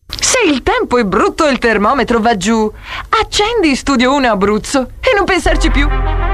Se il tempo è brutto e il termometro va giù, accendi Studio 1 Abruzzo e non pensarci più.